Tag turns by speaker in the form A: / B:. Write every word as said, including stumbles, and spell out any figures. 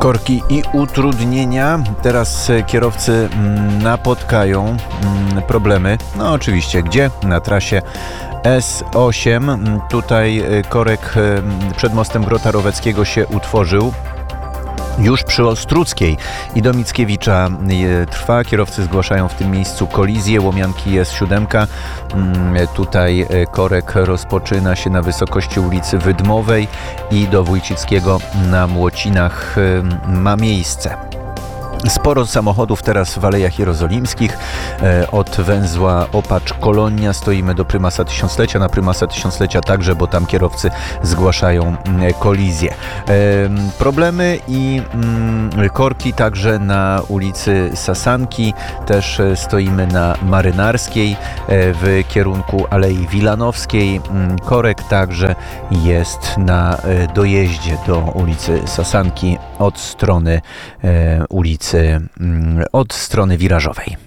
A: Korki i utrudnienia. Teraz kierowcy napotkają problemy. No oczywiście, gdzie? Na trasie S osiem. Tutaj korek przed mostem Grota Roweckiego się utworzył. Już przy Ostruckiej i do Mickiewicza trwa. Kierowcy zgłaszają w tym miejscu kolizję. Łomianki S siedem. Tutaj korek rozpoczyna się na wysokości ulicy Wydmowej i do Wójcickiego na Młocinach ma miejsce. Sporo samochodów teraz w Alejach Jerozolimskich. Od węzła Opacz-Kolonia stoimy do Prymasa Tysiąclecia. Na Prymasa Tysiąclecia także, bo tam kierowcy zgłaszają kolizję. Problemy i korki także na ulicy Sasanki. Też stoimy na Marynarskiej w kierunku Alei Wilanowskiej. Korek także jest na dojeździe do ulicy Sasanki od strony ulicy od strony wirażowej.